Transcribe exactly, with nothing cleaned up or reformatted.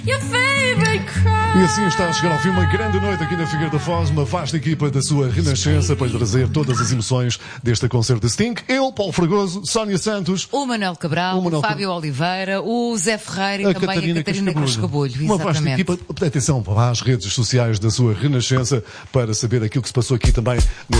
E assim está a chegar ao fim uma grande noite aqui na Figueira da Foz, uma vasta equipa da sua Renascença para lhe trazer todas as emoções deste concerto de Sting. Eu, Paulo Fragoso, Sónia Santos, o Manuel Cabral, o, Manuel o Fábio Cab... Oliveira, o Zé Ferreira e a também Catarina a Catarina Cascabulho. Uma vasta equipa. Atenção, vá às redes sociais da sua Renascença para saber aquilo que se passou aqui também.